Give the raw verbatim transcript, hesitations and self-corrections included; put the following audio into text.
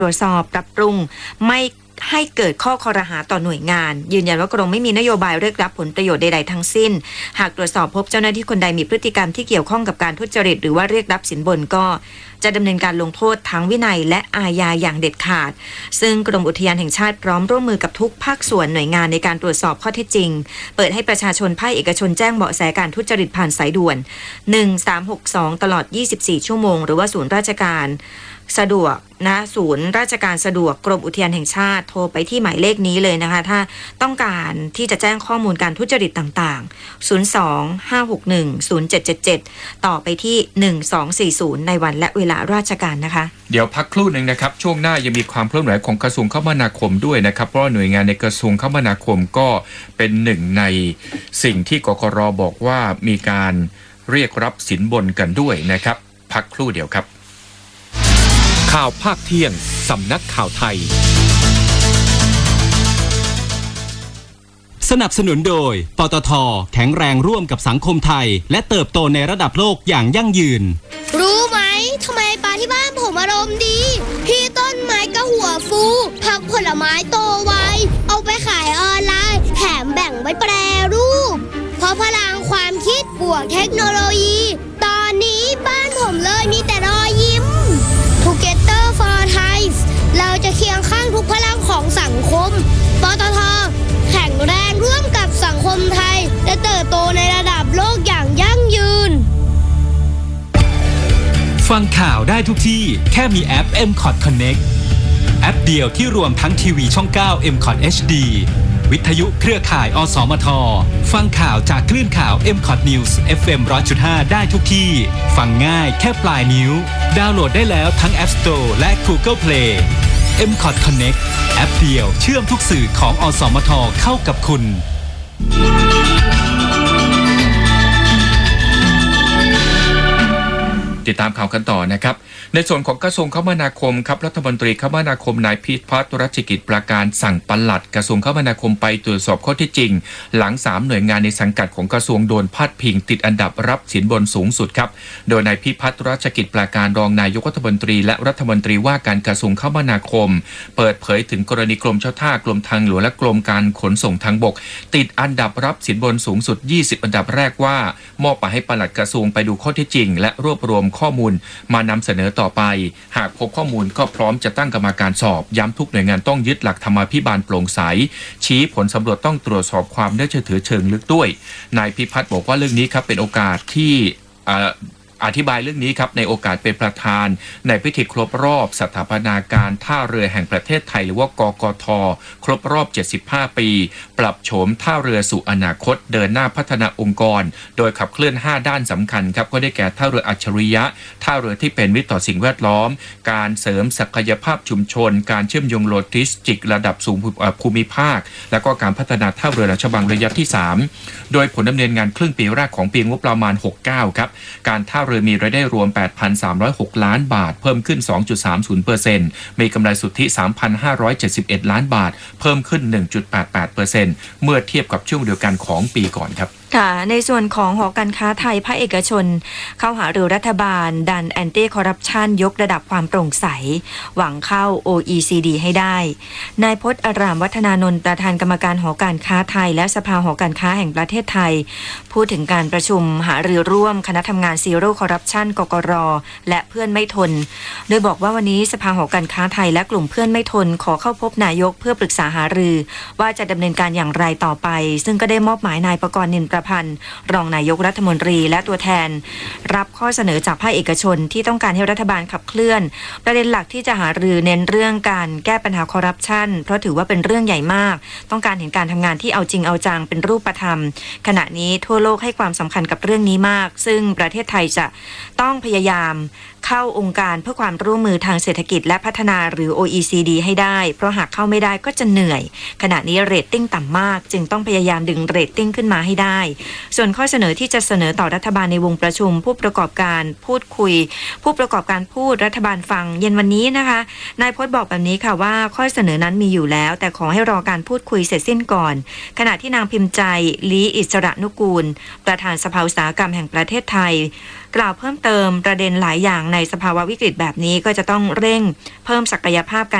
ตรวจสอบปรับปรุงไม่ให้เกิดข้อคอรหาต่อหน่วยงานยืนยันว่ากรมไม่มีนโยบายเรียกรับผลประโยชน์ใดๆทั้งสิ้นหากตรวจสอบพบเจ้าหน้าที่คนใดมีพฤติกรรมที่เกี่ยวข้องกับการทุจริตหรือว่าเรียกรับสินบนก็จะดำเนินการลงโทษทั้งวินัยและอาญาอย่างเด็ดขาดซึ่งกรมอุทยานแห่งชาติพร้อมร่วมมือกับทุกภาคส่วนหน่วยงานในการตรวจสอบข้อเท็จจริงเปิดให้ประชาชนภาคเอกชนแจ้งเบาะแสการทุจริตผ่านสายด่วนหนึ่งสามหกสองตลอดยี่สิบสี่ชั่วโมงหรือว่าศูนย์ราชการสะดวกนะศูนย์ราชการสะดวกกรมอุทยานแห่งชาติโทรไปที่หมายเลขนี้เลยนะคะถ้าต้องการที่จะแจ้งข้อมูลการทุจริตต่างๆศูนย์ สอง ห้า หก หนึ่ง ศูนย์ เจ็ด เจ็ด เจ็ดต่อไปที่หนึ่งสองสี่ศูนย์ในวันและเวลาราชการนะคะเดี๋ยวพักครู่หนึ่งนะครับช่วงหน้ายังมีความเคลื่อนไหวของกระทรวงคมนาคมด้วยนะครับเพราะหน่วยงานในกระทรวงคมนาคมก็เป็นหนึ่งในสิ่งที่กกร.บอกว่ามีการเรียกรับสินบนกันด้วยนะครับพักครู่เดียวครับข่าวภาคเที่ยงสำนักข่าวไทยสนับสนุนโดยปตท.แข็งแรงร่วมกับสังคมไทยและเติบโตในระดับโลกอย่างยั่งยืนรู้ไหมทำไมปลาที่บ้านผมอารมณ์ดีพี่ต้นไม้ก็หัวฟูผักผลไม้โตไวเอาไปขายออนไลน์แถมแบ่งไว้แปรรูปเพราะพลังความคิดบวกเทคโนโลยีตอนนี้บ้านผมเลยมีแต่รอยยิ้มTogether for Thai เราจะเคียงข้างทุกพลังของสังคมปตท.แข็งแรงร่วมกับสังคมไทยและเติบโตในระดับโลกอย่างยั่งยืนฟังข่าวได้ทุกที่แค่มีแอป เอ็ม คอท Connect แอปเดียวที่รวมทั้งทีวีช่อง เก้า เอ็ม คอท เอช ดี วิทยุเครือข่ายอสมทฟังข่าวจากคลื่นข่าว เอ็ม คอท News เอฟ เอ็ม หนึ่งร้อยจุดห้า ได้ทุกที่ฟังง่ายแค่ปลายนิ้วดาวน์โหลดได้แล้วทั้ง App Store และ Google Play เอ็ม คอท Connect แอปเดียวเชื่อมทุกสื่อของอสมทเข้ากับคุณติดตามข่าวกันต่อนะครับในส่วนของกระทรวงคมนาคมครับรัฐมนตรีคมนาคมนายพิพัฒน์รัชกิจประการสั่งปลัดกระทรวงคมนาคมไปตรวจสอบข้อเท็จจริงหลังสามหน่วยงานในสังกัดของกระทรวงโดนพาดพิงติดอันดับรับสินบนสูงสุดครับโดยนายพิพัฒน์รัชกิจประการรองนายกรัฐมนตรีและรัฐมนตรีว่าการกระทรวงคมนาคมเปิดเผยถึงกรณีกรมเจ้าท่ากรมทางหลวงและกรมการขนส่งทางบกติดอันดับรับสินบนสูงสุดยี่สิบอันดับแรกว่ามอบหมายให้ปลัดกระทรวงไปดูข้อเท็จจริงและรวบรวมข้อมูลมานำเสนอต่อไปหากพบข้อมูลก็พร้อมจะตั้งกรรมการสอบย้ำทุกหน่วยงานต้องยึดหลักธรรมาภิบาลโปร่งใสชี้ผลสำรวจต้องตรวจสอบความน่าเชื่อถือเชิงลึกด้วยนายพิพัฒน์บอกว่าเรื่องนี้ครับเป็นโอกาสที่อธิบายเรื่องนี้ครับในโอกาสเป็นประธานในพิธีครบรอบสถาปนาการท่าเรือแห่งประเทศไทยหรือว่ากกท.ครบรอบเจ็ดสิบห้าปีปรับโฉมท่าเรือสู่อนาคตเดินหน้าพัฒนาองค์กรโดยขับเคลื่อนห้าด้านสำคัญครับก็ได้แก่ท่าเรืออัจฉริยะท่าเรือที่เป็นมิตรต่อสิ่งแวดล้อมการเสริมศักยภาพชุมชนการเชื่อมโยงโลจิสติกระดับสูงภูมิภาคและก็การพัฒนาท่าเรือราชบังระยะที่สามโดยผลดำเนินงานครึ่งปีแรกของปีงบประมาณหกสิบเก้าครับการท่าเรือมีรายได้รวม แปดพันสามร้อยหก ล้านบาทเพิ่มขึ้น สองจุดสามศูนย์เปอร์เซ็นต์ มีกำไรสุทธิ สามพันห้าร้อยเจ็ดสิบเอ็ด ล้านบาทเพิ่มขึ้น หนึ่งจุดแปดแปดเปอร์เซ็นต์ เมื่อเทียบกับช่วงเดียวกันของปีก่อนครับค่ะในส่วนของหอการค้าไทยภาคเอกชนเข้าหารือรัฐบาลดันแอนตี้คอร์รัปชันยกระดับความโปร่งใสหวังเข้า โอ อี ซี ดี ให้ได้นายพจน์อารามวัฒนานนท์ประธานกรรมการหอการค้าไทยและสภาหอการค้าแห่งประเทศไทยพูดถึงการประชุมหารือร่วมคณะทำงานซีโร่คอร์รัปชันกกร.และเพื่อนไม่ทนโดยบอกว่าวันนี้สภาหอการค้าไทยและกลุ่มเพื่อนไม่ทนขอเข้าพบนายกเพื่อปรึกษาหารือว่าจะดำเนินการอย่างไรต่อไปซึ่งก็ได้มอบหมายนายประกรณ์นินประพันธ์รองนายกรัฐมนตรีและตัวแทนรับข้อเสนอจากภาคเอกชนที่ต้องการให้รัฐบาลขับเคลื่อนประเด็นหลักที่จะหารือเน้นเรื่องการแก้ปัญหาคอร์รัปชันเพราะถือว่าเป็นเรื่องใหญ่มากต้องการเห็นการทำงานที่เอาจริงเอาจังเป็นรูปธรรมขณะนี้ทั่วโลกให้ความสำคัญกับเรื่องนี้มากซึ่งประเทศไทยจะต้องพยายามเข้าองค์การเพื่อความร่วมมือทางเศรษฐกิจและพัฒนาหรือ โอ อี ซี ดี ให้ได้เพราะหากเข้าไม่ได้ก็จะเหนื่อยขณะนี้เรตติ้งต่ำมากจึงต้องพยายามดึงเรตติ้งขึ้นมาให้ได้ส่วนข้อเสนอที่จะเสนอต่อรัฐบาลในวงประชุมผู้ประกอบการพูดคุยผู้ประกอบการพูดรัฐบาลฟังเย็นวันนี้นะคะนายพจน์บอกแบบนี้ค่ะว่าข้อเสนอนั้นมีอยู่แล้วแต่ขอให้รอการพูดคุยเสร็จสิ้นก่อนขณะที่นางพิมพ์ใจลีอิสระนุกูลประธานสภาอุตสาหกรรมแห่งประเทศไทยกล่าวเพิ่มเติมประเด็นหลายอย่างในสภาวะวิกฤตแบบนี้ก็จะต้องเร่งเพิ่มศักยภาพการ